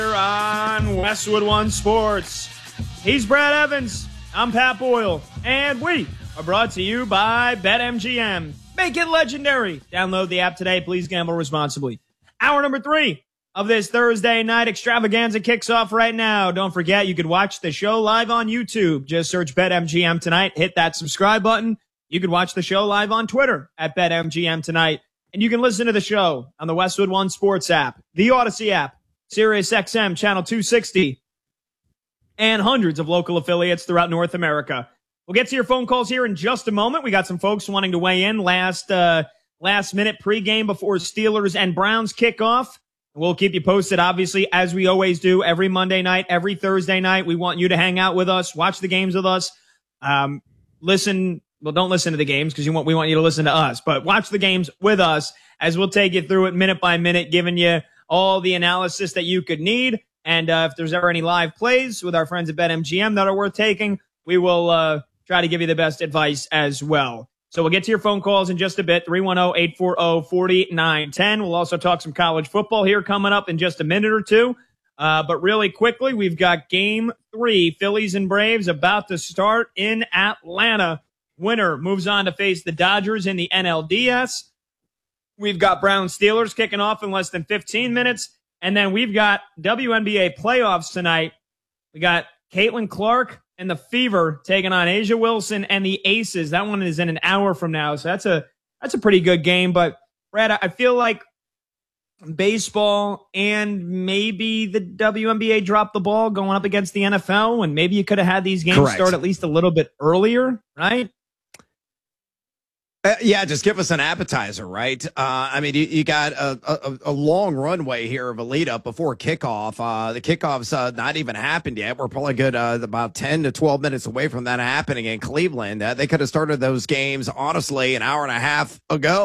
On Westwood One Sports. He's Brad Evans. I'm Pat Boyle. And we are brought to you by BetMGM. Make it legendary. Download the app today. Please gamble responsibly. Hour number 3 of this Thursday night extravaganza kicks off right now. Don't forget, you can watch the show live on YouTube. Just search BetMGM Tonight. Hit that subscribe button. You can watch the show live on Twitter at BetMGM Tonight. And you can listen to the show on the Westwood One Sports app, the Odyssey app, Sirius XM Channel 260, and hundreds of local affiliates throughout North America. We'll get to your phone calls here in just a moment. We got some folks wanting to weigh in last minute pregame before Steelers and Browns kickoff. We'll keep you posted, obviously, as we always do every Monday night, every Thursday night. We want you to hang out with us, watch the games with us, listen. Well, don't listen to the games because we want you to listen to us, but watch the games with us as we'll take you through it minute by minute, giving you all the analysis that you could need. And if there's ever any live plays with our friends at BetMGM that are worth taking, we will try to give you the best advice as well. So we'll get to your phone calls in just a bit, 310-840-4910. We'll also talk some college football here coming up in just a minute or two. But really quickly, we've got Game 3, Phillies and Braves, about to start in Atlanta. Winner moves on to face the Dodgers in the NLDS. We've got Browns Steelers kicking off in less than 15 minutes. And then we've got WNBA playoffs tonight. We got Caitlin Clark and the Fever taking on Asia Wilson and the Aces. That one is in an hour from now. So that's a pretty good game. But Brad, I feel like baseball and maybe the WNBA dropped the ball going up against the NFL, and maybe you could have had these games start at least a little bit earlier, right? Yeah, just give us an appetizer, right? I mean, you got a long runway here of a lead up before kickoff. The kickoff's not even happened yet. We're probably good about 10 to 12 minutes away from that happening in Cleveland. They could have started those games, honestly, an hour and a half ago.